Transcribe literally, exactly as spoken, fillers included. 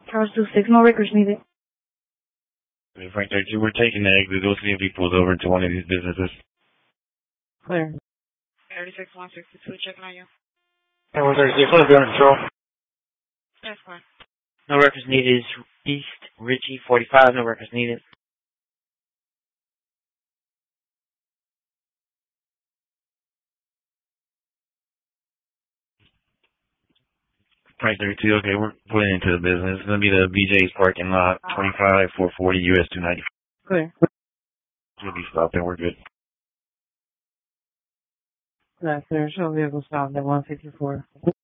Charles two six, no records needed. Frank thirty-two, we're taking the exit. Those C M P pulls over into one of these businesses. Clear. thirty-six one sixty-two, checking on you. And one thirty-six, let's be under control. That's fine. No records needed is East Ritchie forty-five, no records needed. Frank thirty-two, okay, we're pulling into the business. It's going to be the B J's parking lot, twenty-five four forty U S two ninety. Clear. We'll be stopping, we're good. That's clear. Show vehicle stopped at one fifty-four.